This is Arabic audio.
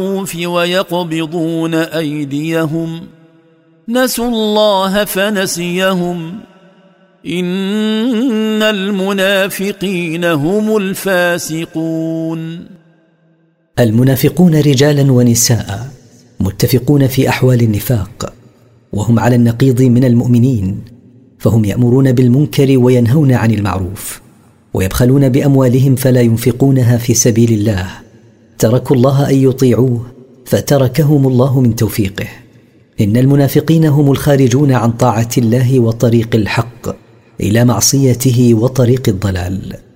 ويقبضون أيديهم نسوا الله فنسيهم إن المنافقين هم الفاسقون. المنافقون رجالا ونساء متفقون في أحوال النفاق، وهم على النقيض من المؤمنين، فهم يأمرون بالمنكر وينهون عن المعروف، ويبخلون بأموالهم فلا ينفقونها في سبيل الله، تركوا الله أن يطيعوه فتركهم الله من توفيقه. إن المنافقين هم الخارجون عن طاعة الله وطريق الحق إلى معصيته وطريق الضلال.